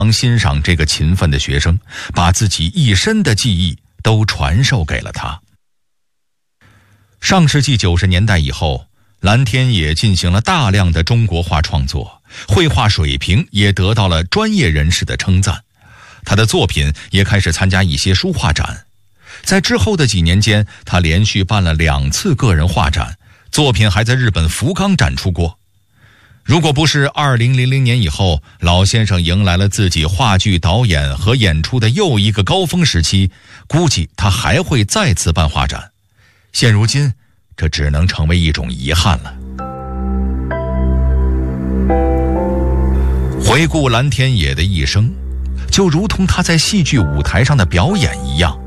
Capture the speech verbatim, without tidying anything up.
欣赏这个勤奋的学生，把自己一身的技艺都传授给了他。上世纪九十年代以后，蓝天野进行了大量的中国画创作，绘画水平也得到了专业人士的称赞。他的作品也开始参加一些书画展。在之后的几年间，他连续办了两次个人画展，作品还在日本福冈展出过。如果不是二零零零年以后，老先生迎来了自己话剧导演和演出的又一个高峰时期，估计他还会再次办画展。现如今，这只能成为一种遗憾了。回顾蓝天野的一生，就如同他在戏剧舞台上的表演一样，